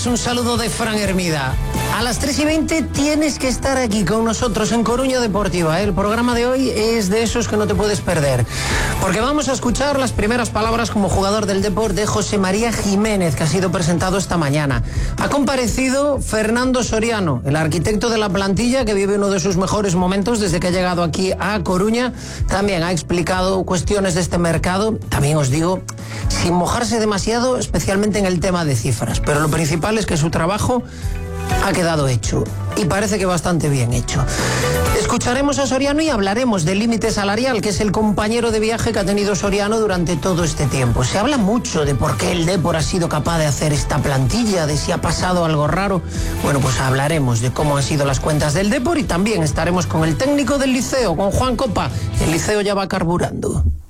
días, un saludo de Fran Hermida. A las 3:20 tienes que estar aquí con nosotros en Coruña Deportiva. El programa de hoy es de esos que no te puedes perder, porque vamos a escuchar las primeras palabras como jugador del Depor de José María Jiménez, que ha sido presentado esta mañana. Ha comparecido Fernando Soriano, el arquitecto de la plantilla, que vive uno de sus mejores momentos desde que ha llegado aquí a Coruña. También ha explicado cuestiones de este mercado, también os digo, sin mojarse demasiado, especialmente en el tema de cifras, pero lo principal es que su trabajo ha quedado hecho, y parece que bastante bien hecho. Escucharemos a Soriano y hablaremos del límite salarial, que es el compañero de viaje que ha tenido Soriano durante todo este tiempo. Se habla mucho de por qué el Depor ha sido capaz de hacer esta plantilla, de si ha pasado algo raro. Bueno, pues hablaremos de cómo han sido las cuentas del Depor, y también estaremos con el técnico del Liceo, con Juan Copa. El Liceo ya va carburando.